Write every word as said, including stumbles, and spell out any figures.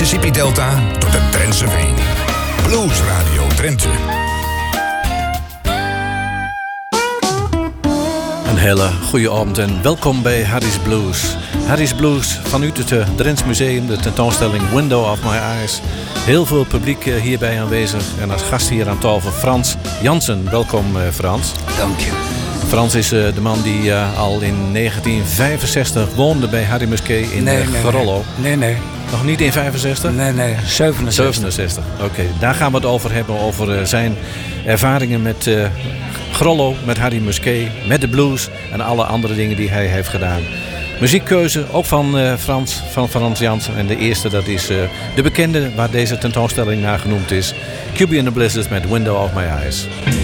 Mississippi Delta tot de Drentse Veen. Blues Radio Drenthe. Een hele goede avond en welkom bij Harry's Blues. Harry's Blues vanuit het Drents Museum, de tentoonstelling Window of My Eyes. Heel veel publiek hierbij aanwezig en als gast hier aan tafel Frans Jansen. Welkom Frans. Dank je. Frans is de man die uh, al in negentien vijfenzestig woonde bij Harry Musquet in nee, uh, nee, Grollo. Nee, nee. Nog niet in vijfenzestig? Nee, nee. zevenenzestig. zevenenzestig, oké. Okay. Daar gaan we het over hebben, over uh, zijn ervaringen met uh, Grollo, met Harry Musquet, met de blues en alle andere dingen die hij heeft gedaan. Muziekkeuze ook van uh, Frans, van Frans Jansen. En de eerste, dat is uh, de bekende waar deze tentoonstelling naar genoemd is. Cuby and the Blizzards met Window of My Eyes.